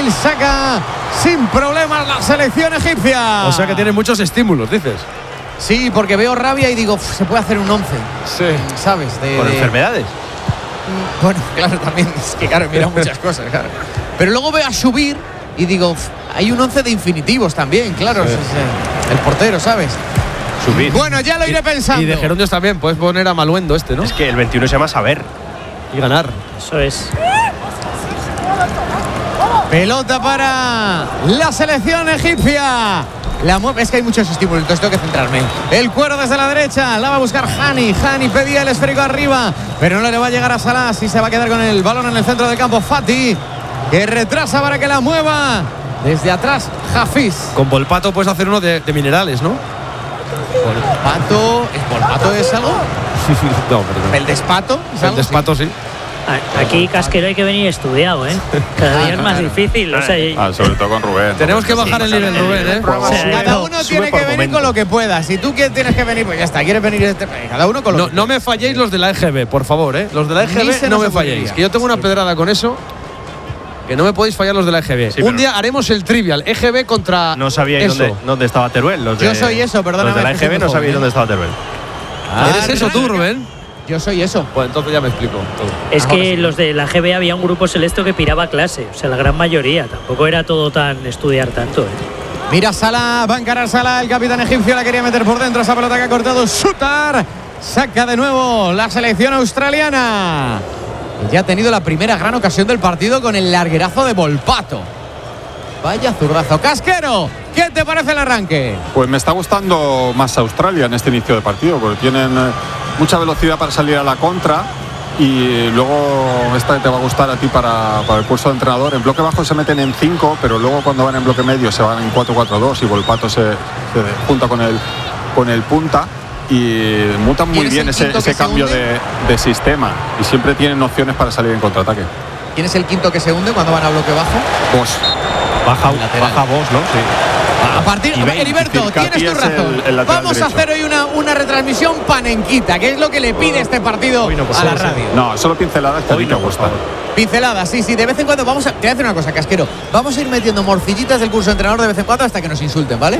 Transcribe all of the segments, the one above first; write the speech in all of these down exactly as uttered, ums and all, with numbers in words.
saca sin problemas la selección egipcia. O sea que tiene muchos estímulos, dices. Sí, porque veo rabia y digo, se puede hacer un once. Sí. ¿Sabes? De, Con de... enfermedades. Bueno, claro, también. Es que claro, mira muchas cosas, claro. Pero luego veo a subir y digo, hay un once de infinitivos también, claro. Sí. Es, es, el portero, ¿sabes? Subir. Bueno, ya lo iré y, pensando. Y de Gerundios también, puedes poner a Maluendo este, ¿no? Es que el veintiuno se llama saber. Y ganar. Eso es. Pelota para la selección egipcia. La mueve, es que hay muchos estímulos, entonces tengo que centrarme. El cuero desde la derecha, la va a buscar Hani. Hani pedía el esférico arriba, pero no le va a llegar a Salah y se va a quedar con el balón en el centro del campo. Fati, que retrasa para que la mueva. Desde atrás, Hafiz. Con Volpato puedes hacer uno de, de minerales, ¿no? Volpato, ¿es Volpato es algo? No, perdón. ¿El despato? ¿Es El algo? despato, sí. Aquí, Casquero, hay que venir estudiado, ¿eh? Cada día es más difícil. O sea, Ah, sobre todo con Rubén. Tenemos que bajar el nivel, Rubén, ¿eh? Cada uno tiene que venir con lo que pueda. Si tú quieres, tienes que venir, pues ya está. Quieres venir este, cada uno con lo No, que no me falléis los de la E G B, por favor, ¿eh? Los de la E G Ni se B no nos me falléis. ocurriría. Que yo tengo una pedrada con eso. Que no me podéis fallar los de la E G B. Sí, Un pero- día haremos el trivial. E G B contra. No sabíais eso. dónde, dónde estaba Teruel. Los de, Yo soy eso, perdóname, Los de la E G B no Jesús, sabíais ¿eh? dónde estaba Teruel. ¿Eres eso tú, Rubén? Yo soy eso. Pues entonces ya me explico todo. es Ahora que sí. los de la G B había un grupo selecto que piraba clase. O sea, la gran mayoría. Tampoco era todo tan estudiar tanto, ¿eh? Mira Salah, va a encarar Salah, el capitán egipcio la quería meter por dentro, esa pelota que ha cortado Sutar. Saca de nuevo la selección australiana. Y ya ha tenido la primera gran ocasión del partido con el larguerazo de Volpato. Vaya zurdazo. Casquero, ¿qué te parece el arranque? Pues me está gustando más Australia en este inicio de partido, porque tienen eh, mucha velocidad para salir a la contra. Y luego esta te va a gustar a ti para, para el puesto de entrenador. En bloque bajo se meten en cinco, pero luego cuando van en bloque medio se van en cuatro cuatro dos y Volpato se, se junta con el, con el punta. Y mutan muy ¿Quién es bien el ese, quinto ese que se cambio hunde? de, de sistema. Y siempre tienen opciones para salir en contraataque. ¿Quién es el quinto que se hunde cuando van a bloque bajo? Vos. Baja, Lateral. baja vos, ¿no? Sí. A partir Y veinte, Heriberto, Circati tienes tu es razón. el- el lateral Vamos derecho. a hacer hoy una, una retransmisión panenquita, que es lo que le pide este partido Hoy no, pues a la sí, sí. radio. No, solo pinceladas que a Hoy ti te no, por gustan. favor. Pinceladas, sí, sí, de vez en cuando vamos a. Te voy a decir una cosa, Casquero. Vamos a ir metiendo morcillitas del curso de entrenador de vez en cuando hasta que nos insulten, ¿vale?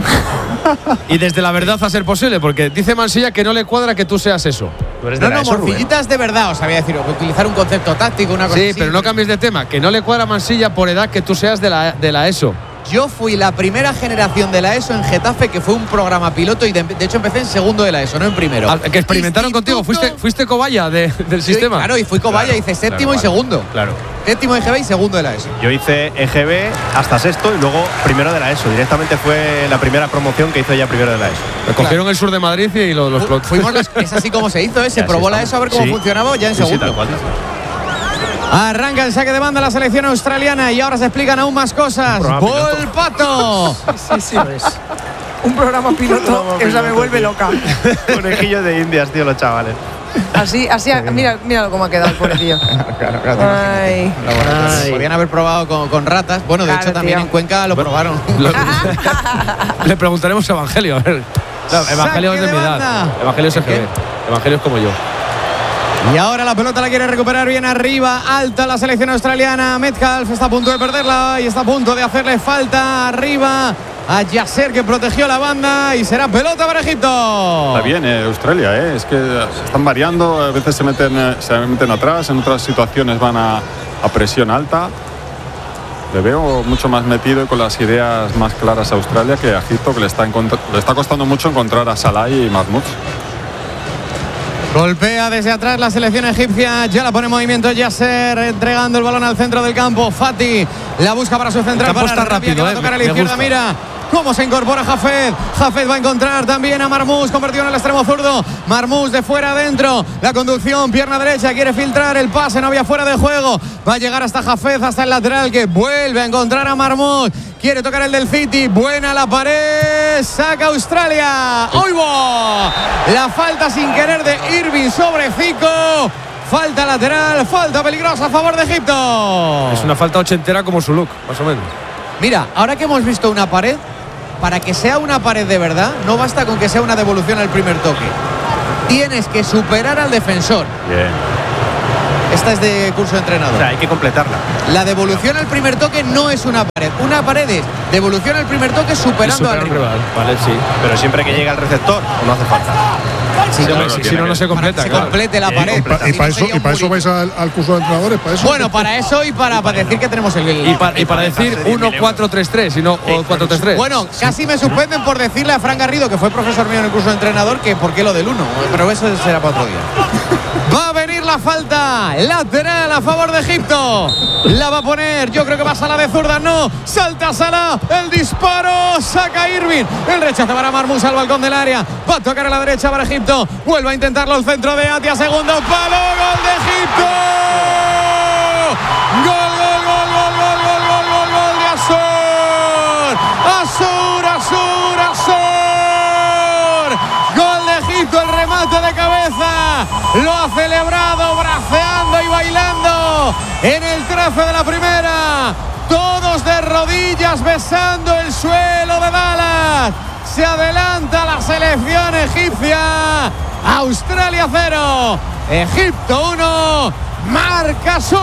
Y desde la verdad a ser posible, porque dice Mansilla que no le cuadra que tú seas eso. Tú eres de No, la no, ESO, Rubén. morcillitas de verdad, os había decir, utilizar un concepto táctico, una cosa Sí, así. pero no cambies de tema. Que no le cuadra a Mansilla por edad que tú seas de la, de la ESO. Yo fui la primera generación de la ESO en Getafe, que fue un programa piloto, y de, de hecho empecé en segundo de la ESO, no en primero. Al- que experimentaron Instituto- contigo. Fuiste, fuiste cobaya de- del Sí, sistema. Claro, y fui cobaya, Claro, hice séptimo claro, y segundo. Claro. Séptimo de G B y segundo de la ESO. Yo hice E G B hasta sexto y luego primero de la ESO. Directamente fue la primera promoción que hizo ya primero de la ESO. Me cogieron el sur de Madrid y lo- los Fu- plot- Fuimos los- es así como se hizo, ¿eh? Se Ya, probó sí, la estamos. ESO a ver cómo Sí. funcionaba ya en Sí, sí, segundo. tal cual, tal cual. Arranca el saque de banda la selección australiana y ahora se explican aún más cosas. Un programa piloto. Volpato. Sí, sí. Un programa piloto que esa me vuelve loca. Conejillos de indias, tío, los chavales. Así, así, mira, mira cómo ha quedado el pobrecillo. Claro, claro, te imaginas. Ay. Laboratorios. Ay. Podían haber probado con, con ratas. Bueno, de Claro, hecho también tío. en Cuenca lo probaron. Lo- le preguntaremos a Evangelio. A ver. No, Evangelio es de Saque mi de edad. banda. Evangelio es E G B. Evangelio es como yo. Y ahora la pelota la quiere recuperar bien arriba, alta la selección australiana. Metcalf está a punto de perderla y está a punto de hacerle falta arriba a Yasser, que protegió la banda, y será pelota para Egipto. Está bien, eh, Australia, eh, es que se están variando, a veces se meten, eh, se meten atrás, en otras situaciones van a, a presión alta. Le veo mucho más metido y con las ideas más claras a Australia que a Egipto, que le está, encontr- le está costando mucho encontrar a Salah y Mahmoud. Golpea desde atrás la selección egipcia, ya la pone en movimiento Yasser, entregando el balón al centro del campo. Fati la busca para su central, El campo para está Rabia, rápido, que va a eh, tocar a la me izquierda. gusta. Mira cómo se incorpora Jafet. Jafet va a encontrar también a Marmous, convertido en el extremo zurdo. Marmous de fuera adentro, la conducción, pierna derecha, quiere filtrar el pase, no había fuera de juego. Va a llegar hasta Jafet, hasta el lateral, que vuelve a encontrar a Marmous. Quiere tocar el del City, buena la pared, saca Australia. ¡Oigo! La falta sin querer de Irving sobre Zico. Falta lateral, falta peligrosa a favor de Egipto. Es una falta ochentera como su look, más o menos. Mira, ahora que hemos visto una pared, para que sea una pared de verdad, no basta con que sea una devolución al primer toque. Tienes que superar al defensor. Bien. Es Esta es de curso de entrenador. O sea, hay que completarla. La devolución al primer toque no es una pared. Una pared es devolución al primer toque superando al rival. rival. Vale, sí. Pero siempre que llega al receptor, ¿o no hace falta? Sí, Sí, no, hombre, no, si, tiene si no, no que- se completa. para que se claro. complete la Sí, pared. completa. Y Si para no eso, sería y un para eso murito. vais al, al curso de entrenadores, para eso. Bueno, para eso y para, para decir que tenemos el. Y, pa- y para decir uno cuatro tres tres y no cuatro tres tres. Bueno, casi me suspenden por decirle a Fran Garrido, que fue profesor mío en el curso de entrenador, que por qué lo del uno. Pero eso será para otro día. Va a venir la falta lateral a favor de Egipto. La va a poner, yo creo que va a Salah de zurda, no. Salta Salah, el disparo, saca Irving. El rechazo para Marmous al balcón del área. Va a tocar a la derecha para Egipto. Vuelve a intentarlo el centro de Atia, segundo palo, gol de Egipto. Gol, gol, gol, gol, gol, gol, gol, gol, gol de Azur. Azur, Azur, Azur. Gol de Egipto, el remate de cabeza. Lo ha celebrado braceando y bailando en el trazo de la primera. Todos de rodillas besando el suelo de Dallas. Se adelanta la selección egipcia. Australia cero, Egipto uno. Marca Sur.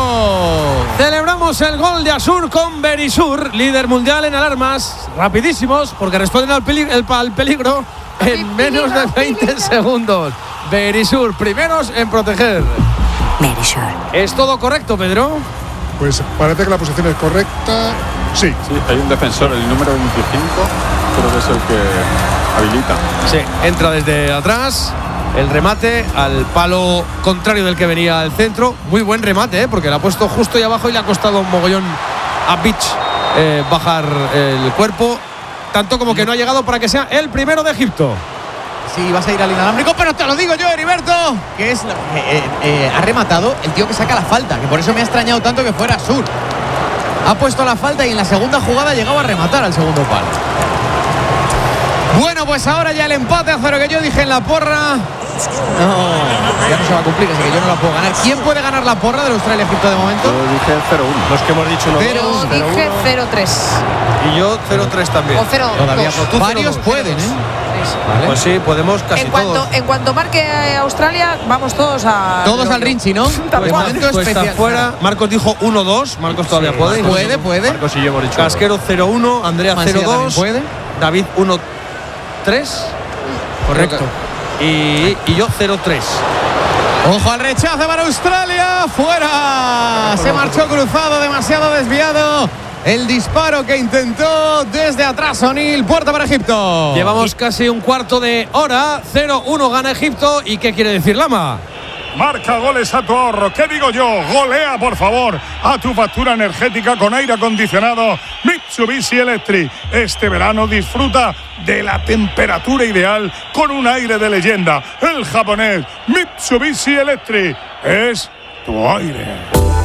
Celebramos el gol de Azur con Berisur, líder mundial en alarmas. Rapidísimos, porque responden al, peli- el- al peligro en menos de veinte segundos. Berisur, primeros en proteger. Berisur. ¿Es todo correcto, Pedro? Pues parece que la posición es correcta. Sí. Sí, hay un defensor, el número veinticinco, creo que es el que habilita. Sí, entra desde atrás. El remate al palo contrario del que venía al centro. Muy buen remate, ¿eh? Porque lo ha puesto justo ahí abajo y le ha costado un mogollón a Beach eh, bajar el cuerpo. Tanto como que no ha llegado para que sea el primero de Egipto. Sí, vas a ir al inalámbrico, pero te lo digo yo, Heriberto, que es eh, eh, ha rematado el tío que saca la falta, que por eso me ha extrañado tanto que fuera Sur. Ha puesto la falta y en la segunda jugada llegaba a rematar al segundo palo. Bueno, pues ahora ya el empate a cero que yo dije en la porra. No, ya no se va a cumplir, así que yo no la puedo ganar. ¿Quién puede ganar la porra del Australia-Egipto de momento? Yo dije cero uno. Los que hemos dicho uno Pero- dos, Yo cero dije uno. cero tres Y yo cero tres también. o cero Todavía dos. Tú varios cero dos. pueden, ¿eh? Vale. Pues sí, podemos casi En cuanto, todos. en cuanto marque Australia, vamos todos a. Todos al Rinchi, ¿no? Tal De cual. momento Pues está especial. fuera. Marcos dijo uno dos. Marcos todavía puede. Puede, puede. Marcos y yo hemos dicho Casquero cero uno. Andrea Mansilla cero también dos. puede. David uno tres. Correcto. Y, y yo cero tres. Ojo al rechazo para Australia. Fuera. Se marchó cruzado, demasiado desviado. El disparo que intentó desde atrás O'Neill. Puerta para Egipto. Llevamos casi un cuarto de hora. cero uno gana Egipto. ¿Y qué quiere decir Lama? Marca goles a tu ahorro. ¿Qué digo yo? Golea, por favor, a tu factura energética con aire acondicionado Mitsubishi Electric. Este verano disfruta de la temperatura ideal con un aire de leyenda. El japonés Mitsubishi Electric es tu aire.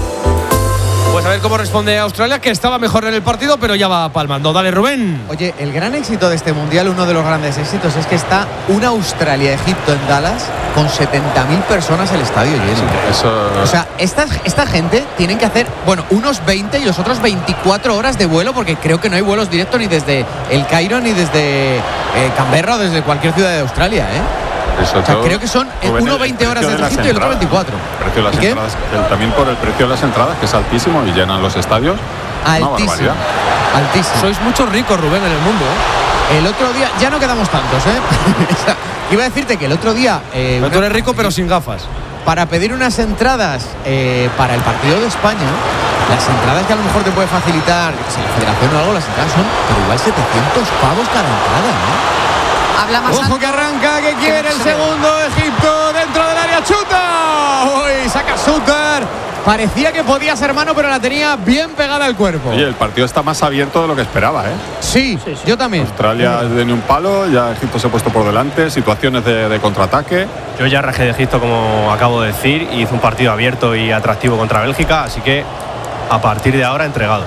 Pues a ver cómo responde Australia, que estaba mejor en el partido, pero ya va palmando. Dale, Rubén. Oye, el gran éxito de este mundial, uno de los grandes éxitos, es que está una Australia-Egipto en Dallas con setenta mil personas el estadio lleno. Eso, O sea, esta, esta gente tienen que hacer, bueno, unos veinte y los otros veinticuatro horas de vuelo, porque creo que no hay vuelos directos ni desde el Cairo ni desde eh, Canberra o desde cualquier ciudad de Australia, ¿eh? eso O sea, todo. creo que son Rubén, uno el veinte horas precio de desde las Egipto y el otro entradas, veinticuatro. el precio de las ¿Y qué? entradas, el- también por el precio de las entradas, que es altísimo y llenan los estadios. Una Altísimo. barbaridad. Altísimo. Sois muchos ricos, Rubén, en el mundo. ¿eh? El otro día, ya no quedamos tantos, ¿eh? O sea, iba a decirte que el otro día. eh, Pero tú eres rico, pero sin gafas. para pedir unas entradas eh, para el partido de España, las entradas que a lo mejor te puede facilitar, yo qué sé, la federación o algo, las entradas son, pero igual setecientos pavos cada entrada, ¿no? Habla más Ojo alto. que arranca, que quiere el segundo, Egipto dentro del área, chuta. Uy, saca Suter. Parecía que podía ser mano, pero la tenía bien pegada al cuerpo. Oye, el partido está más abierto de lo que esperaba, ¿eh? Sí, Sí, sí. yo también. Australia de ni un palo, ya Egipto se ha puesto por delante, situaciones de, de contraataque. Yo ya rajé de Egipto, como acabo de decir, y hizo un partido abierto y atractivo contra Bélgica, así que a partir de ahora entregado.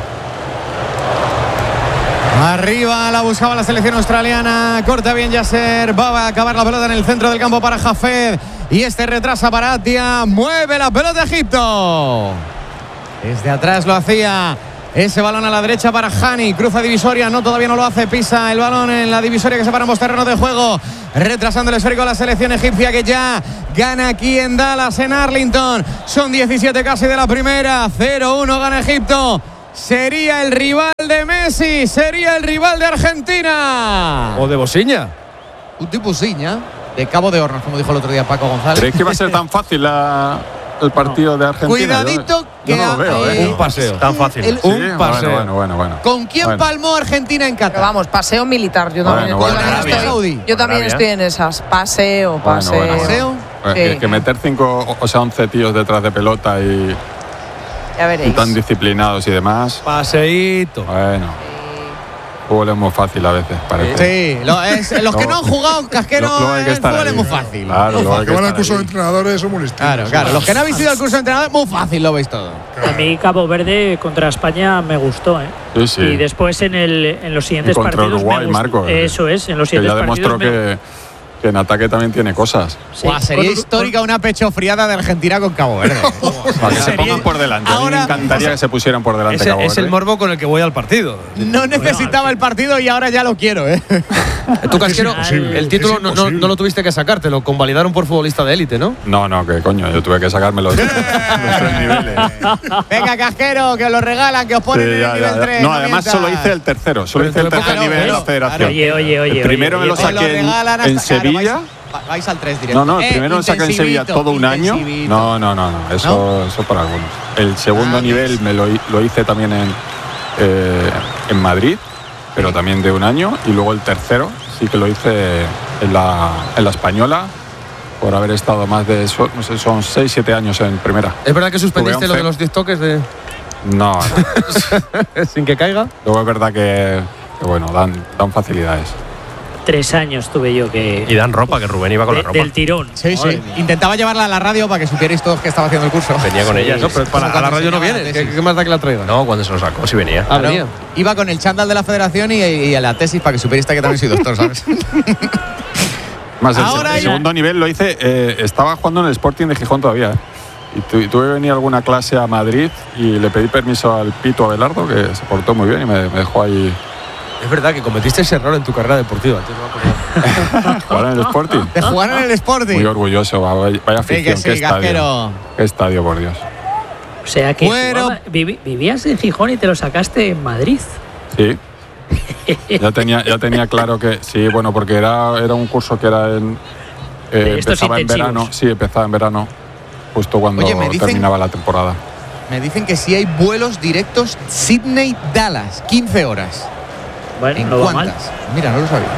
Arriba la buscaba la selección australiana. Corta bien Yasser. Va a acabar la pelota en el centro del campo para Hafez. Y este retrasa para Atia. Mueve la pelota Egipto. Desde atrás lo hacía Ese balón a la derecha para Hani. Cruza divisoria. No, todavía no lo hace. Pisa el balón en la divisoria que separa ambos terrenos de juego. Retrasando el esférico a la selección egipcia que ya gana aquí en Dallas, en Arlington. Son diecisiete casi de la primera. cero uno gana Egipto. Sería el rival de Messi. Sería el rival de Argentina. O de Bosiña. Un tipo Bosiña. De Cabo de Hornos, como dijo el otro día Paco González. ¿Creéis que va a ser tan fácil la, el partido de Argentina? Cuidadito yo, que yo no lo veo, eh, ¿eh? Un paseo. Tan fácil. El, Sí, un paseo. Bueno, bueno, bueno. ¿Con quién Bueno. palmó Argentina en Pero Qatar? vamos, paseo militar. Yo también, Bueno, yo bueno. también Arabia Saudí. estoy, yo también Arabia. estoy en esas. Paseo, Bueno, paseo. bueno, bueno. ¿Paseo? Pues Sí. que, que meter cinco, o- o sea, once tíos detrás de pelota y, Ya y veréis. tan disciplinados y demás. Paseíto. Bueno, fútbol es muy fácil a veces, parece. Sí, lo- es- los que no han jugado casquero Luego hay que el estar fútbol ahí. es muy fácil. Claro, Muy luego hay fácil. Que van al estar curso de ahí. entrenadores son muy listos. Claro, claro. Los que no habéis ido al curso de entrenador, muy fácil, lo veis todo. A mí Cabo Verde contra España me gustó, ¿eh? Sí, sí. Y después en, el, en los siguientes Y contra partidos Uruguay, me gustó. Marco, Eso es, en los Que siguientes ya partidos demostró me- que, que en ataque también tiene cosas. sí, Buah, sería con- histórica una pechofriada de Argentina con Cabo Verde. Para que se Sería- pongan por delante. A mí Ahora- me encantaría que se pusieran por delante. Ese Cabo es el Verde. morbo con el que voy al partido. No necesitaba el partido y ahora ya lo quiero, ¿eh? Tú, Casquero, imposible, el título es no, no, imposible. no lo tuviste que sacar, te lo convalidaron por futbolista de élite, ¿no? No, no, que coño, yo tuve que sacarme los, los tres niveles. Venga, casquero, que os lo regalan, que os ponen Sí, en ya, el nivel ya. tres. No, además mientas. solo hice el tercero, solo Pero hice el entonces, tercer claro, nivel de la claro. federación. Oye, oye, oye. El primero oye, me lo oye. Os lo saqué en, regalan en hasta- claro, Sevilla. vais, vais al tres directo. No, no, el Eh, primero lo saqué en Sevilla intensivito, todo un año. intensivito. No, no, no, no, eso, eso para algunos. El segundo Ah, nivel ves. me lo, hi- lo hice también en, eh, en Madrid, pero también de un año. Y luego el tercero sí que lo hice en la, en la Española, por haber estado más de, so- no sé, son seis siete años en primera. ¿Es verdad que suspendiste Tuve lo once. de los diez toques de... No, no. sin que caiga? Luego es verdad que, que bueno, dan, dan facilidades. Tres años tuve yo que. Y dan ropa, que Rubén iba con de- la ropa. del tirón. Sí, sí. Intentaba llevarla a la radio para que supierais todos que estaba haciendo el curso. Venía con ella. No, pero para, a la radio no viene. ¿Qué, qué más da que la traiga? No, cuando se lo sacó, sí venía. Ah, Claro. venía. Iba con el chándal de la federación y, y a la tesis para que supierais que también soy doctor, ¿sabes? Más el, Ahora el ya- segundo nivel lo hice, eh, estaba jugando en el Sporting de Gijón todavía. ¿eh? Y tu- tuve que venir a alguna clase a Madrid y le pedí permiso al Pito Abelardo, que se portó muy bien y me, me dejó ahí Es verdad que cometiste ese error en tu carrera deportiva. tío, no me acordaba. jugar en el Sporting. De jugar en el Sporting. Muy orgulloso, va- vaya, vaya Sí, afición, que qué sí, estadio. casquero. Qué estadio, por Dios. O sea que Bueno. jugaba- vivi- vivías en Gijón y te lo sacaste en Madrid. Sí. Ya tenía, ya tenía claro que sí, bueno, porque era, era un curso que era en. eh, De estos empezaba en intensivos. verano, sí, empezaba en verano, justo cuando Oye, me dicen- terminaba la temporada. Me dicen que sí hay vuelos directos Sydney-Dallas, quince horas. Bueno, ¿En no va mal. cuántas? Mira, no lo sabía.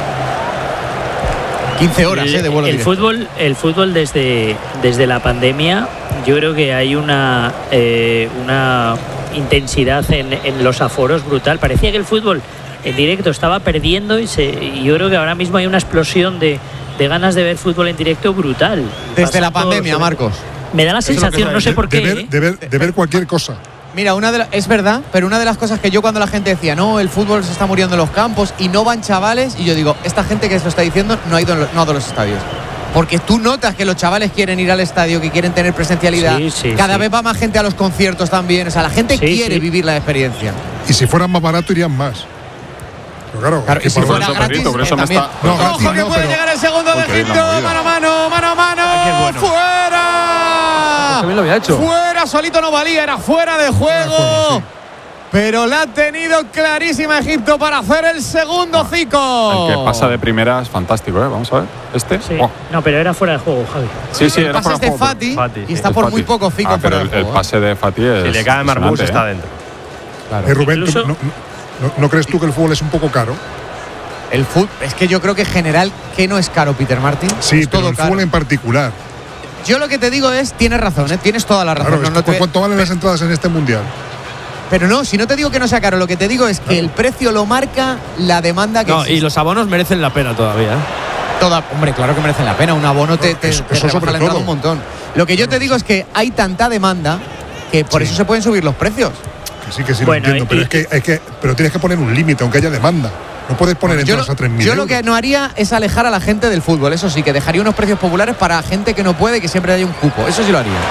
quince horas, El, ¿eh? De vuelo el directo. fútbol, el fútbol desde, desde la pandemia, yo creo que hay una, eh, una intensidad en, en los aforos brutal. Parecía que el fútbol en directo estaba perdiendo y, se, y yo creo que ahora mismo hay una explosión de, de ganas de ver fútbol en directo brutal. Desde la Pasan todos pandemia, los- Marcos. Me da la es lo que sensación, se no sé de, por de qué. ver, ¿eh? de, ver, de ver cualquier cosa. Mira, una de la- es verdad, pero una de las cosas que yo cuando la gente decía, no, el fútbol se está muriendo en los campos y no van chavales, y yo digo, esta gente que esto está diciendo no ha ido en lo- no ha ido a los estadios. Porque tú notas que los chavales quieren ir al estadio, que quieren tener presencialidad. Sí, sí, Cada sí. vez va más gente a los conciertos también. O sea, la gente Sí, quiere sí. vivir la experiencia. Y si fueran más barato irían más. Pero claro, Claro, es que y si para- fuera eso, gratis, Pedrito, por eh, eso me también. está- No, Ojo gratis que no, puede pero- llegar el segundo de Uy, qué bien Egipto. la movida. Mano a mano, mano a mano. qué bueno. ¡Fuera! También lo había hecho. Fuera, solito no valía, era fuera de juego. juego, sí. Pero la ha tenido clarísima Egipto para hacer el segundo Zico. El que pasa de primera es fantástico, ¿eh? Vamos a ver. Este. Sí. Oh. No, pero era fuera de juego, Javi. Sí, sí, el era pase fuera es de de juego, Fati, Fati, y sí, está Es por Fati. muy poco Zico Ah, fuera pero de el, el juego. ¿eh? pase de Fati es. Si le cae a Marmús, impresionante, está ¿eh? dentro. Eh, Rubén, ¿tú Incluso- no, no- no crees tú que el fútbol es un poco caro? El fútbol, es que yo creo que en general, ¿qué no es caro, Peter Martin? Sí, es pero todo el caro. fútbol en particular. Yo lo que te digo es, tienes razón, ¿eh? Tienes toda la razón. Claro, no, es no que, te- ¿cuánto valen las entradas en este mundial? Pero no, si no te digo que no sea caro, lo que te digo es que el precio lo marca la demanda que No, existe. y los abonos merecen la pena todavía. ¿eh? Toda, hombre, claro que merecen la pena. Un abono te, te, Eso- te eso rebaja sobre la entrada todo. un montón. Lo que yo te digo es que hay tanta demanda que por Sí. eso se pueden subir los precios. Que sí, que sí, Bueno, lo entiendo. y- Pero, es que, es que, pero tienes que poner un límite, aunque haya demanda. No puedes poner Yo, entradas lo- a tres mil yo lo euros. que no haría es alejar a la gente del fútbol. Eso sí, que dejaría unos precios populares para gente que no puede, que siempre haya un cupo. Eso sí lo haría.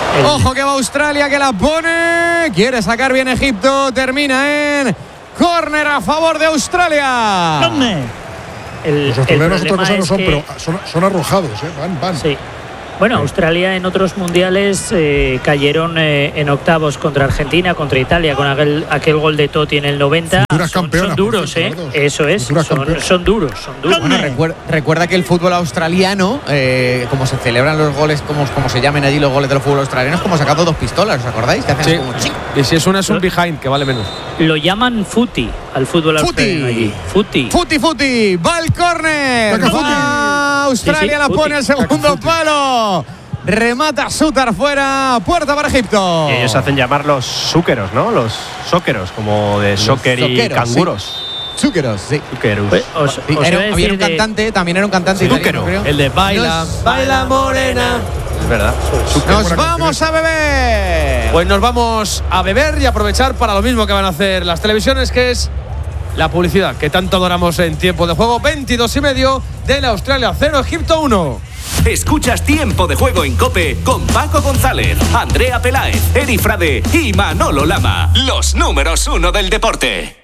El... Ojo que va Australia, que la pone. Quiere sacar bien Egipto. Termina en córner a favor de Australia. ¿Dónde? El, Los australianos otra cosa no son, que... pero son, son arrojados, ¿eh? Van, van. Sí. Bueno, Australia en otros mundiales eh, cayeron eh, en octavos contra Argentina, contra Italia, con aquel, aquel gol de Totti en el noventa. Futuras son, campeonas, son duros, ¿eh? Eso es, son, son duros, son duros. Bueno, recuerda, recuerda que el fútbol australiano, eh, como se celebran los goles, como, como se llamen allí los goles del fútbol australiano, es como sacando dos pistolas, ¿os acordáis? Que hacen Sí. como, ¡chic! Y si es una, es un behind, que vale menos. Lo llaman footy al fútbol australiano allí. Footy. Futi, futi, va el córner. Taca, futi. Va Australia, Sí, sí, la futi. pone al segundo palo. Remata Sutar fuera, puerta para Egipto. Y ellos hacen llamar los súqueros, ¿no? Los sóqueros, como de soccer y soqueros, canguros. Chúqueros, sí. Súqueros. Pues, os- Sí, os era- iba a había un decir de- cantante, también era un cantante italiano, creo. El de baila, Nos- baila morena. Es verdad. Nos vamos a beber. Pues nos vamos a beber y aprovechar para lo mismo que van a hacer las televisiones, que es la publicidad que tanto adoramos en tiempo de juego. veintidós y medio de la Australia cero, Egipto uno. Escuchas Tiempo de Juego en COPE con Paco González, Andrea Peláez, Eri Frade y Manolo Lama. Los números uno del deporte.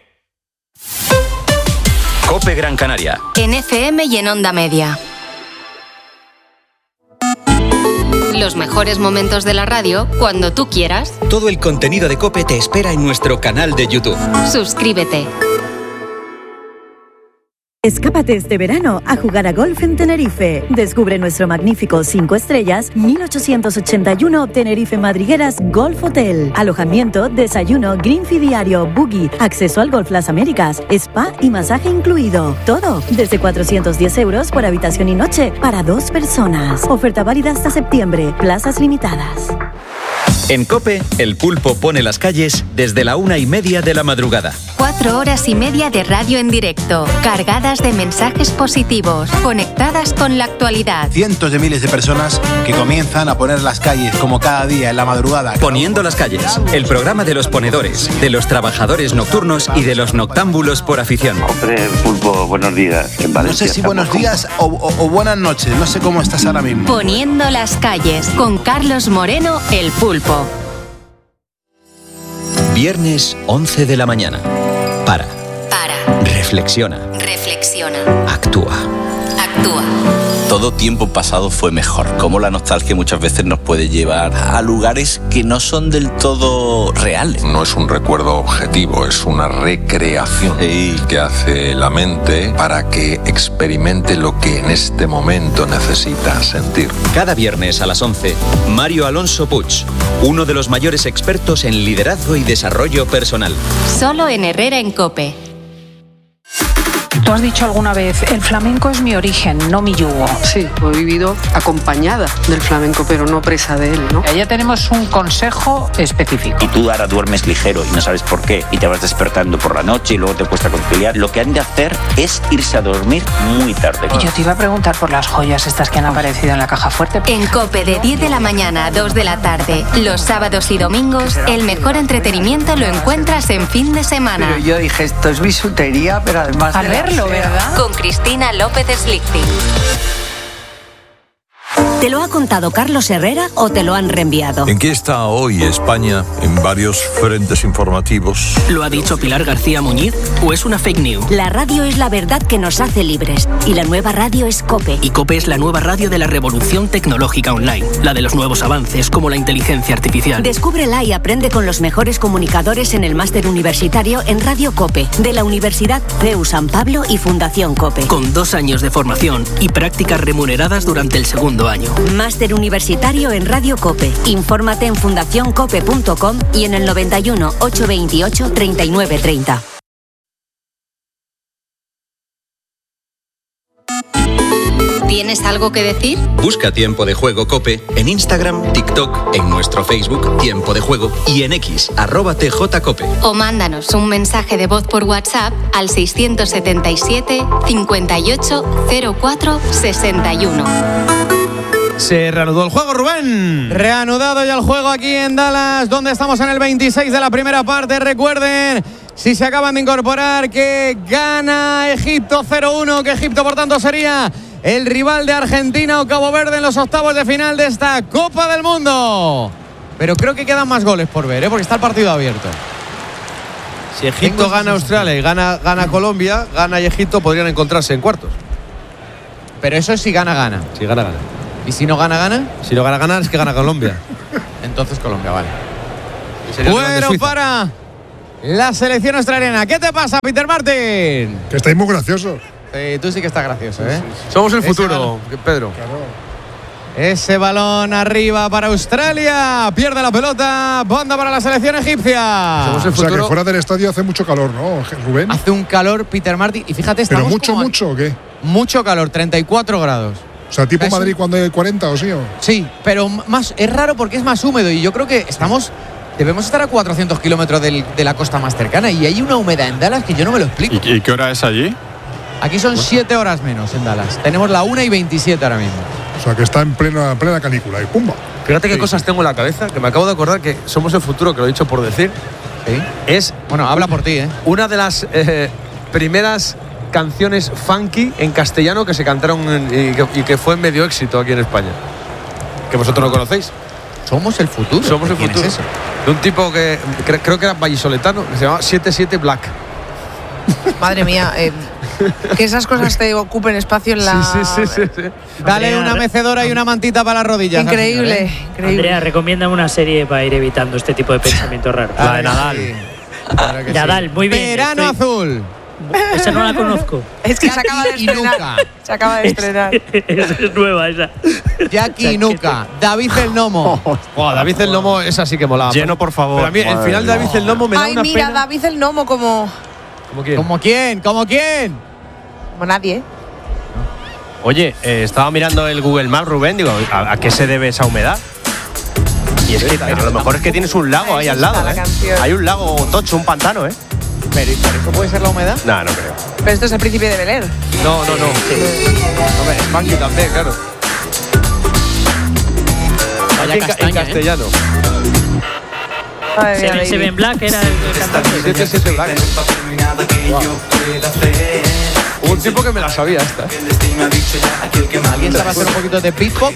COPE Gran Canaria. En F M y en Onda Media. Los mejores momentos de la radio cuando tú quieras. Todo el contenido de COPE te espera en nuestro canal de YouTube. Suscríbete. Escápate este verano a jugar a golf en Tenerife. Descubre nuestro magnífico cinco estrellas mil ochocientos ochenta y uno Tenerife Madrigueras Golf Hotel. Alojamiento, desayuno, green fee diario, buggy, acceso al Golf Las Américas, spa y masaje incluido. Todo desde cuatrocientos diez euros por habitación y noche para dos personas. Oferta válida hasta septiembre. Plazas limitadas. En COPE, el pulpo pone las calles desde la una y media de la madrugada. Cuatro horas y media de radio en directo, cargadas de mensajes positivos, conectadas con la actualidad. Cientos de miles de personas que comienzan a poner las calles como cada día en la madrugada. Poniendo las calles, el programa de los ponedores, de los trabajadores nocturnos y de los noctámbulos por afición. Hombre, pulpo, buenos días. En No sé si buenos días o, o, o buenas noches, no sé cómo estás ahora mismo. Poniendo las calles, con Carlos Moreno, el pulpo. Viernes once de la mañana. Para. Para. Reflexiona. Reflexiona. Actúa. Actúa. Todo tiempo pasado fue mejor. Como la nostalgia muchas veces nos puede llevar a lugares que no son del todo reales. No es un recuerdo objetivo, es una recreación sí. que hace la mente para que experimente lo que en este momento necesita sentir. Cada viernes a las once, Mario Alonso Puig, uno de los mayores expertos en liderazgo y desarrollo personal. Solo en Herrera en COPE. Tú has dicho alguna vez, el flamenco es mi origen, no mi yugo. Sí, he vivido acompañada del flamenco, pero no presa de él, ¿no? Ya tenemos un consejo específico. Y tú ahora duermes ligero y no sabes por qué, y te vas despertando por la noche y luego te cuesta conciliar. Lo que han de hacer es irse a dormir muy tarde. Y yo te iba a preguntar por las joyas estas que han aparecido en la caja fuerte. En COPE de diez de la mañana a dos de la tarde, los sábados y domingos, el mejor entretenimiento lo encuentras en fin de semana. Pero yo dije, esto es bisutería, pero además Al verlo, ¿verdad? Con Cristina López Slichting. ¿Te lo ha contado Carlos Herrera o te lo han reenviado? ¿En qué está hoy España en varios frentes informativos? ¿Lo ha dicho Pilar García Muñiz o es una fake news? La radio es la verdad que nos hace libres y la nueva radio es COPE. Y COPE es la nueva radio de la revolución tecnológica online, la de los nuevos avances como la inteligencia artificial. Descúbrela y aprende con los mejores comunicadores en el máster universitario en Radio COPE, de la Universidad C E U San Pablo y Fundación COPE. Con dos años de formación y prácticas remuneradas durante el segundo año. Máster universitario en Radio COPE. Infórmate en fundación cope punto com y en el noventa y uno, ochocientos veintiocho, treinta y nueve treinta. ¿Tienes algo que decir? Busca Tiempo de Juego COPE en Instagram, TikTok, en nuestro Facebook Tiempo de Juego y en X, arroba tjcope. O mándanos un mensaje de voz por WhatsApp al seiscientos setenta y siete, cincuenta y ocho, cero cuatro, sesenta y uno. Se reanudó el juego, Rubén. Reanudado ya el juego aquí en Dallas, donde estamos en el veintiséis de la primera parte. Recuerden, si se acaban de incorporar, que gana Egipto cero uno, que Egipto por tanto sería el rival de Argentina o Cabo Verde en los octavos de final de esta Copa del Mundo. Pero creo que quedan más goles por ver, ¿eh? Porque está el partido abierto. Si Egipto gana a Australia y gana, gana Colombia, gana y Egipto podrían encontrarse en cuartos. Pero eso es si gana, gana. Si gana, gana. ¿Y si no gana, gana? Si no gana, gana es que gana Colombia. Entonces Colombia, vale. Bueno, para la selección australiana. ¿Qué te pasa, Peter Martin? Que estáis muy graciosos. Sí, tú sí que estás gracioso, ¿eh? Somos el Ese futuro, balón. Pedro. Claro. Ese balón arriba para Australia. Pierde la pelota. Banda para la selección egipcia. Somos el O sea futuro. que fuera del estadio hace mucho calor, ¿no, Rubén? Hace un calor, Peter Martin. Y fíjate, ¿Pero estamos mucho, como a- mucho o qué? Mucho calor, treinta y cuatro grados. O sea, tipo Es un- Madrid cuando hay cuarenta o sí. ¿o? Sí, pero más es raro porque es más húmedo y yo creo que estamos debemos estar a cuatrocientos kilómetros del- de la costa más cercana y hay una humedad en Dallas que yo no me lo explico. ¿Y, y qué hora es allí? Aquí son siete horas menos en Dallas. Tenemos la una y veintisiete ahora mismo. O sea, que está en plena, plena canícula y pumba. Fíjate qué Sí, cosas tengo en la cabeza, que me acabo de acordar que somos el futuro, que lo he dicho por decir. ¿Sí? Es Bueno, habla por ti, ¿eh? una de las eh, primeras canciones funky en castellano que se cantaron en- y, que, y que fue medio éxito aquí en España. Que vosotros no conocéis. Somos el futuro. Somos el ¿Quién futuro. es eso? De un tipo que cre- creo que era vallisoletano, que se llamaba setenta y siete Black. Madre mía, eh, que esas cosas te ocupen espacio en la. Sí, sí, sí, sí, sí. Dale Andrea, una re- mecedora y una mantita para las rodillas. Increíble, al señor, ¿eh? increíble. Andrea, recomiéndame una serie para ir evitando este tipo de pensamientos raros. La de Nadal. Sí. Claro que Nadal, muy bien. Verano estoy- azul. Esa no la conozco. Es que se acaba de Jackie y estrenar. Nuka. Se acaba de estrenar. Esa es nueva, esa. Jackie Nuka, David el Nomo. Buah, David el Nomo, esa sí que molaba. Lleno, por favor. Pero a mí el Madre final de David el Nomo me da Ay, una mira, pena. David el Nomo como. ¿Cómo quién? ¿Como quién? ¿Como quién? Como nadie. ¿eh? Oye, eh, estaba mirando el Google Maps, Rubén, digo, ¿a, a qué se debe esa humedad? Y es que a lo mejor es que tienes un lago ahí al lado, Está la ¿eh? canción. Hay un lago tocho, un pantano, ¿eh? Pero ¿y por eso puede ser la humedad? No, no creo. Pero esto es el príncipe de Bel Air. No, no, no. Hombre, es funky también, claro. Vaya Aquí en ca- castaña, en ¿eh? castellano. Madre mía, Seven, David. Seven Black era el cantante. setenta y siete Black. Hubo un tipo que me la sabía esta. ¿Alguien sabe hacer un poquito de beatbox?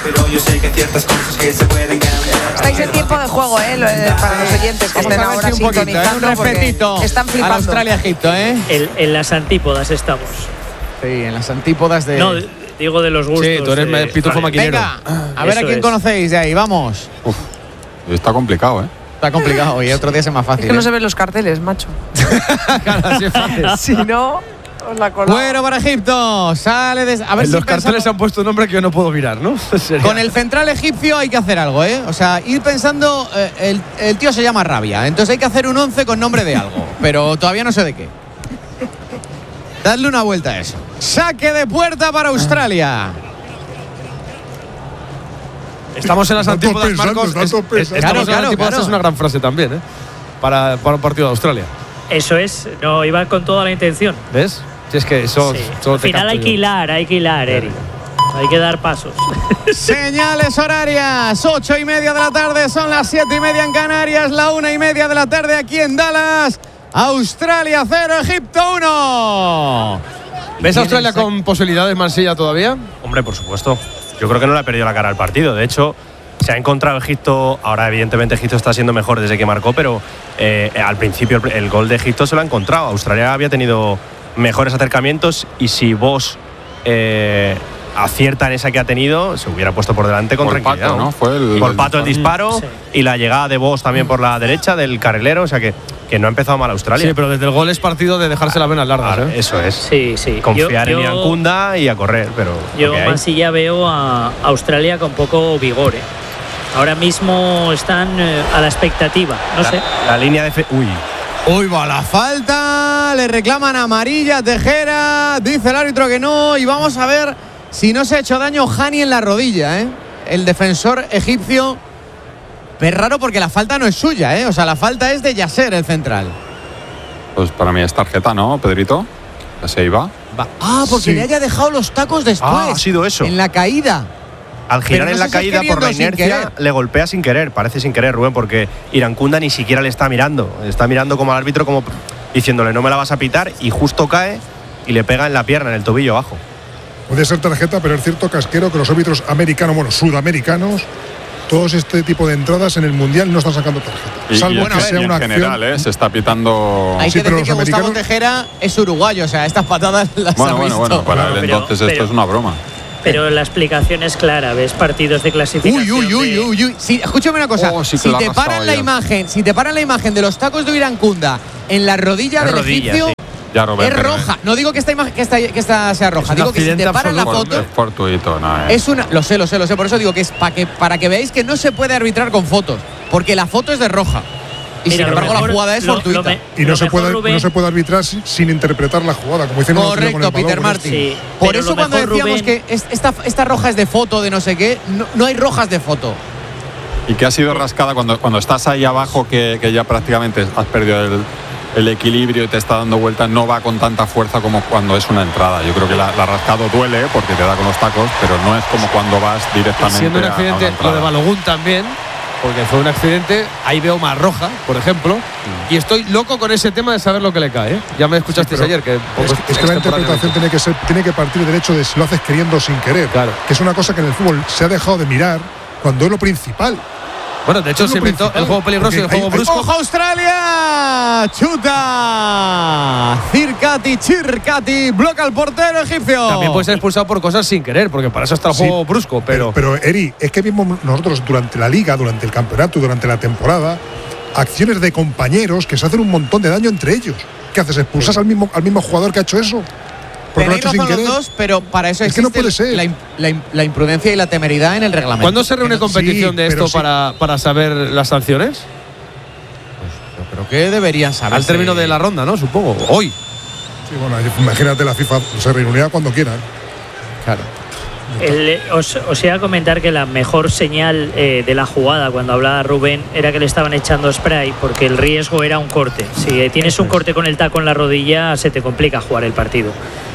Estáis en tiempo de juego, ¿eh? Lo- eh, Para los oyentes que Vamos estén a ver ahora si un poquito, ¿eh? Un sintonizando porque respetito están a la flipando. Australia-Egipto, ¿eh? El- en las antípodas estamos. Sí, en las antípodas de… No, digo de los gustos. Sí, tú eres de- pitufo maquinero. Venga, a ver a Eso quién es. conocéis de ahí, vamos. Uf, está complicado, ¿eh? Está complicado y otro día es más fácil. Es que no ¿eh? se ven los carteles, macho. Claro, así es fácil. Si no, os la colamos. Bueno para Egipto, sale de… A ver En si los carteles pensamos- han puesto un nombre que yo no puedo mirar, ¿no? Sería- Con el central egipcio hay que hacer algo, ¿eh? O sea, ir pensando… eh, el, el tío se llama Rabia, entonces hay que hacer un once con nombre de algo, pero todavía no sé de qué. Dadle una vuelta a eso. Saque de puerta para Australia. Estamos en las Están todos antípodas, pensando, Marcos. están Es- todos es- pensando. estamos Claro, en las claro, antípodas, claro. es una gran frase también, ¿eh? Para, para un partido de Australia. Eso es, no, iba con toda la intención. ¿Ves? Si es que eso Sí. solo Al te final capto hay yo. que hilar, hay que hilar, Eric. Hay que dar pasos. Señales horarias, ocho y media de la tarde, son las siete y media en Canarias, la una y media de la tarde aquí en Dallas. Australia cero, Egipto uno. ¿Ves a Australia con posibilidades Mansilla todavía? Hombre, por supuesto. Yo creo que no le ha perdido la cara al partido. De hecho, se ha encontrado Egipto. Ahora, evidentemente, Egipto está siendo mejor desde que marcó, pero eh, al principio el, el gol de Egipto se lo ha encontrado. Australia había tenido mejores acercamientos y si vos eh, acierta en esa que ha tenido, se hubiera puesto por delante con Por tranquilidad. Pato, ¿no? Fue el- por el Pato el disparo. disparo y la llegada de Vos también por la derecha del carrilero. O sea que, que no ha empezado mal Australia. Sí, pero desde el gol es partido de dejarse las venas largas, Claro, ¿eh? eso es. Sí, sí. Confiar Yo- en yo- Irankunda y a correr, pero Yo lo que hay. Mansilla veo a Australia con poco vigor. ¿eh? Ahora mismo están eh, a la expectativa. No la, sé. la línea de... fe- Uy, Uy, va la falta, le reclaman amarilla Tejera, dice el árbitro que no y vamos a ver si no se ha hecho daño Hani en la rodilla, ¿eh? El defensor egipcio. Es raro porque la falta no es suya, ¿eh? O sea, la falta es de Yasser, el central. Pues para mí es tarjeta, ¿no, Pedrito? Ya se iba. Va- Ah, porque Sí. le haya dejado los tacos después. Ah, ha sido eso. En la caída. al girar no en sé la si es caída por la queriendo sin inercia querer. le golpea sin querer, parece sin querer, Rubén, porque Irankunda ni siquiera le está mirando. Está mirando como al árbitro, como diciéndole no me la vas a pitar, y justo cae y le pega en la pierna, en el tobillo abajo. Puede ser tarjeta, pero es cierto, Casquero, que los árbitros americanos, bueno, sudamericanos, todos este tipo de entradas en el Mundial no están sacando tarjeta. Y, salvo y que en, sea y en una general, acción. ¿eh? Se está pitando. Hay Sí, que pero decir que los Gustavo americanos- Tejera es uruguayo, o sea, estas patadas las Bueno, ha bueno, visto. bueno, para él Pero- entonces pero- esto es una broma. Pero la explicación es clara, ves partidos de clasificación. Uy, uy, uy, de- uy, uy. Si, escúchame una cosa. Oh, sí que si lo ha te rascado paran la ya. imagen, si te paran la imagen de los tacos de Iracunda en la rodilla La del rodilla, egipcio, sí. Ya, Rubén, es pero roja. No digo que esta imagen, que esta, que esta sea roja. un Digo que si accidente te paran la absoluto. foto, Es fortuito, no es. es una. Lo sé, lo sé, lo sé. Por eso digo que es para que para que veáis que no se puede arbitrar con fotos, porque la foto es de roja. Y Mira, sin lo embargo mejor- la jugada es lo- fortuita. lo me- Y no lo se, mejor, puede, Rubén- no se puede arbitrar sin, sin interpretar la jugada, como hicieron Correcto, con el balón, Peter con Martin. Sí, Por pero eso lo cuando mejor, decíamos Rubén- que es- esta, esta roja es de foto, de no sé qué, no, no hay rojas de foto. Y que ha sido rascada cuando, cuando estás ahí abajo, que, que ya prácticamente has perdido el, el equilibrio y te está dando vueltas, no va con tanta fuerza como cuando es una entrada. Yo creo que la, la rascado duele porque te da con los tacos, pero no es como cuando vas directamente Siendo un a- a una accidente, lo entrada. de Balogun también, porque fue un accidente, ahí veo más roja, por ejemplo, y estoy loco con ese tema de saber lo que le cae. ¿eh? Ya me escuchasteis pero ayer que Es, que- es que la interpretación tiene que ser tiene que partir del hecho de si lo haces queriendo o sin querer. Claro. Que es una cosa que en el fútbol se ha dejado de mirar cuando es lo principal. Bueno, de hecho Es lo se inventó principal, el juego peligroso y el porque juego hay- hay- brusco. ¡Ojo Australia! ¡Chuta! Circati, Chircati, bloca al portero egipcio. También puede ser expulsado por cosas sin querer, porque para eso está el Sí, juego brusco, pero, Pero, Eri, es que vimos nosotros durante la liga, durante el campeonato, durante la temporada, acciones de compañeros que se hacen un montón de daño entre ellos. ¿Qué haces? ¿Expulsas al mismo, al mismo jugador que ha hecho eso? Porque lo ha Tenéis hecho sin razón los querer. dos, pero para eso Es que existe no puede ser. La, im- la im- la imprudencia y la temeridad en el reglamento. ¿cuándo se reúne Que no- competición sí, de pero esto sí. para, para saber las sanciones? Yo creo que deberían saber. Al término de la ronda, ¿no? Supongo. Hoy. Sí, bueno, imagínate la FIFA se reunirá cuando quiera. Claro. El- os, os iba a comentar que la mejor señal eh, de la jugada cuando hablaba Rubén era que le estaban echando spray porque el riesgo era un corte. Si eh, tienes un corte con el taco en la rodilla se te complica jugar el partido.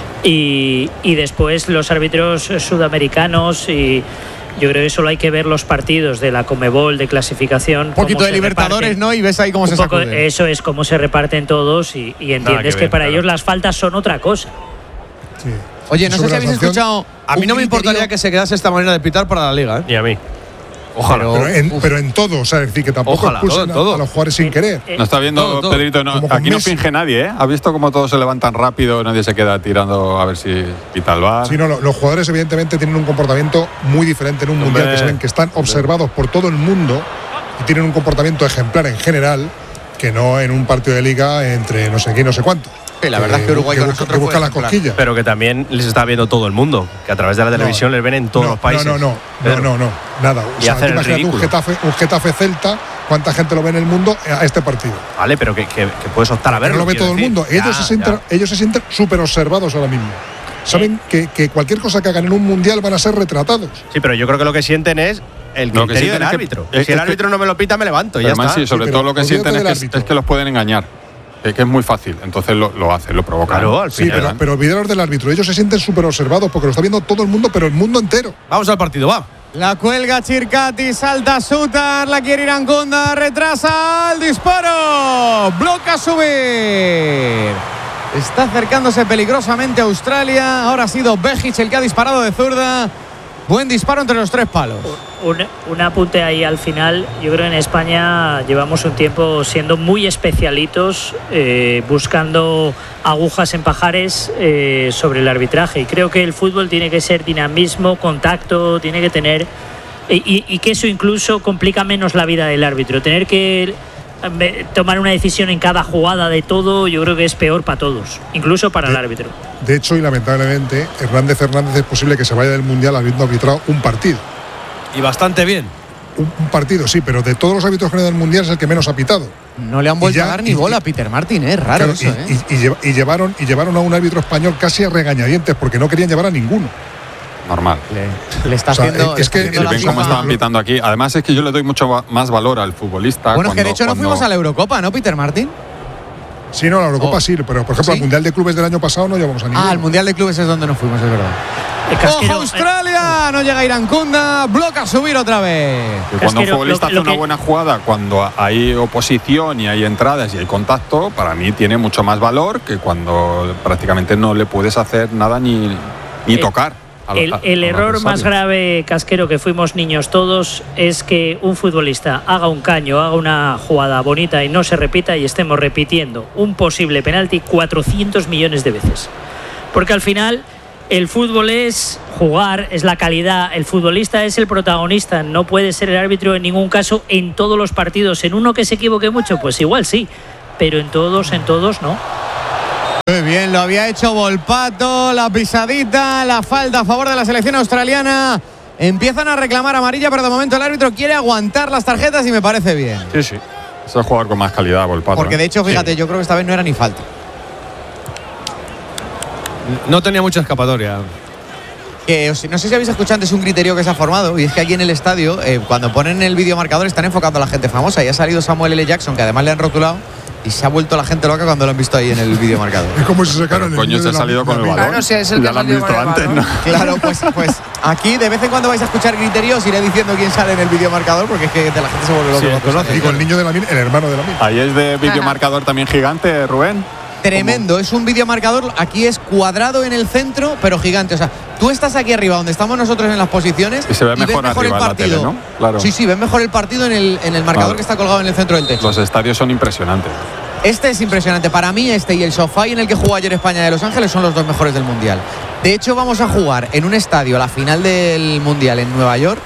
Y, y después los árbitros sudamericanos y yo creo que solo hay que ver los partidos de la Conmebol de clasificación. Un poquito cómo de se Libertadores, reparten. ¿no? Y ves ahí cómo Un se poco- sacude. Eso es cómo se reparten todos y, y entiendes que que, ver, para claro. ellos las faltas son otra cosa. Sí. Oye, no sé Sobre si la habéis sanción, escuchado. A mí un no me criterio- importaría que se quedase esta manera de pitar para la liga, ¿eh? Y a mí. Ojalá. Pero en, pero en todo, o sea, es decir, que tampoco Ojalá, expulsen todo, todo. A, a los jugadores sin querer. No está viendo, Todo, todo. Pedrito, no, Como con aquí no Messi. finge nadie, ¿eh? ¿Has visto cómo todos se levantan rápido, nadie se queda tirando a ver si pita el bar? Sí, no, lo- los jugadores evidentemente tienen un comportamiento muy diferente en un Hombre. mundial, que saben que están observados por todo el mundo y tienen un comportamiento ejemplar en general, que no en un partido de liga entre no sé qué y no sé cuánto. Sí, la verdad es que Uruguay con busca, nosotros que busca fue las ejemplar. cosquillas. Pero que también les está viendo todo el mundo, que a través de la televisión les ven en todos no, los países. No, no, no, Pedro. no, no, no, nada. O Y sea, hacer tú el imagínate un ridículo. Getafe, un Getafe Celta, cuánta gente lo ve en el mundo a este partido. Vale, pero que, que, que puedes optar a Pero verlo. no lo ve quiero todo el decir. mundo. Ya, Ellos, se sienten, ya. ellos se sienten súper observados ahora mismo. Saben que, que cualquier cosa que hagan en un mundial van a ser retratados. Sí, pero yo creo que lo que sienten es el Lo que criterio sienten del es que- árbitro. es- si el es que- árbitro no me lo pita, me levanto. y Pero ya además, está. sí, sobre Sí, todo pero lo que olvídate sienten es del que, es- árbitro. es que los pueden engañar. Que, que es muy fácil. Entonces lo, lo hacen, lo provocan. Claro, al Sí, final. pero, pero olvidaros del árbitro. Ellos se sienten súper observados porque lo está viendo todo el mundo, pero el mundo entero. Vamos al partido, va. La cuelga Chircati, salta Sutar, la quiere Iracunda, retrasa el disparo, bloca subir. Está acercándose peligrosamente a Australia. Ahora ha sido Bejic el que ha disparado de zurda. Buen disparo entre los tres palos. Un, un apunte ahí al final. Yo creo que en España llevamos un tiempo siendo muy especialitos, eh, buscando agujas en pajares eh, sobre el arbitraje. Y creo que el fútbol tiene que ser dinamismo, contacto, tiene que tener. Y, y- y que eso incluso complica menos la vida del árbitro. Tener que eh, tomar una decisión en cada jugada de todo, yo creo que es peor para todos, incluso para el árbitro. De hecho, y lamentablemente, Hernández Hernández es posible que se vaya del mundial habiendo arbitrado un partido. Y bastante bien. Un, un partido, sí, pero de todos los árbitros que han ido del mundial es el que menos ha pitado. No le han vuelto Y ya- a dar ni y- bola a Peter Martin, es raro Claro, eso, y, ¿eh? y- y lleva- y llevaron, y llevaron a un árbitro español casi a regañadientes porque no querían llevar a ninguno. Normal. Le, le está O sea, haciendo. es le está que haciendo Y la ven FIFA. cómo estaban pitando aquí. Además es que yo le doy mucho va- más valor al futbolista. Bueno, es que de cuando- hecho no cuando- fuimos a la Eurocopa, ¿no, Peter Martin? Sí, no, la Eurocopa Oh. sí, pero por ejemplo, ¿Sí? al Mundial de Clubes del año pasado no llevamos a ninguno. Ah, al Mundial de Clubes es donde nos fuimos, es verdad. El ¡Ojo, casquero- Australia! No llega Iracunda, bloca subir otra vez. Que cuando un Casquero, futbolista lo- lo hace una que- buena jugada, cuando hay oposición y hay entradas y hay contacto, para mí tiene mucho más valor que cuando prácticamente no le puedes hacer nada ni, ni Eh, tocar. A lo- El, a- el a error los más adversarios. grave, Casquero, que fuimos niños todos, es que un futbolista haga un caño, haga una jugada bonita y no se repita y estemos repitiendo un posible penalti cuatrocientos millones de veces. Porque al final el fútbol es jugar, es la calidad, el futbolista es el protagonista, no puede ser el árbitro en ningún caso en todos los partidos. En uno que se equivoque mucho, pues igual sí, pero en todos, en todos no. Muy bien, lo había hecho Volpato, la pisadita, la falta a favor de la selección australiana. Empiezan a reclamar amarilla, pero de momento el árbitro quiere aguantar las tarjetas y me parece bien. Sí, sí. Es el jugador con más calidad, Volpato. Porque de hecho, fíjate, Sí. yo creo que esta vez no era ni falta. No tenía mucha escapatoria. Que, os- no sé si habéis escuchado antes un criterio que se ha formado, y es que aquí en el estadio, eh, cuando ponen el videomarcador, están enfocando a la gente famosa. Y ha salido Samuel L. Jackson, que además le han rotulado, y se ha vuelto la gente loca cuando lo han visto ahí en el videomarcador. Es como si sacaran el Coño, niño se de ha la- salido con el la- balón. Claro, si es el que Ya lo han salió visto con el antes, balón. ¿no? Claro, pues, pues aquí de vez en cuando vais a escuchar criterios, iré diciendo quién sale en el videomarcador, porque es que de la gente se vuelve loca. Sí, cuando conoce. sale. Digo, el niño de la mina, el hermano de la mina. Ahí es de videomarcador también gigante, Rubén. Tremendo, es un videomarcador, aquí es cuadrado en el centro, pero gigante. O sea, tú estás aquí arriba donde estamos nosotros en las posiciones Y se ve ves mejor arriba el en la partido. tele, ¿no? Claro. Sí, sí, ves mejor el partido en el, en el marcador Claro. que está colgado en el centro del techo. Los estadios son impresionantes. Este es impresionante. Para mí este y el SoFi en el que jugó ayer España de Los Ángeles son los dos mejores del Mundial. De hecho, vamos a jugar en un estadio la final del Mundial en Nueva York,